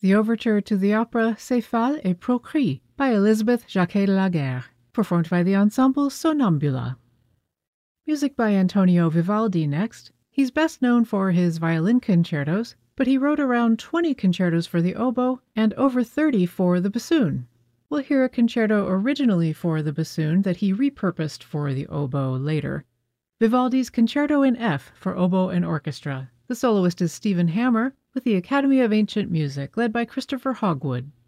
the overture to the opera Céphale et Procris by Elizabeth Jacquet de la Guerre, performed by the ensemble Sonnambula. Music by Antonio Vivaldi next. He's best known for his violin concertos, but he wrote around 20 concertos for the oboe and over 30 for the bassoon. We'll hear a concerto originally for the bassoon that he repurposed for the oboe later. Vivaldi's Concerto in F for oboe and orchestra. The soloist is Stephen Hammer, with the Academy of Ancient Music, led by Christopher Hogwood.